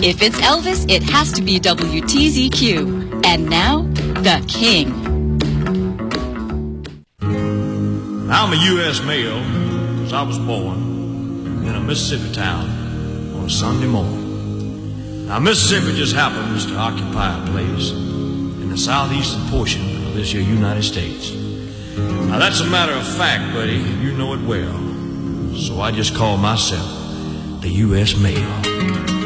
If it's Elvis, it has to be WTZQ. And now, The King. I'm a U.S. male because I was born in a Mississippi town on a Sunday morning. Now, Mississippi just happens to occupy a place in the southeastern portion of this here United States. Now, that's a matter of fact, buddy, and you know it well. So I just call myself the U.S. male.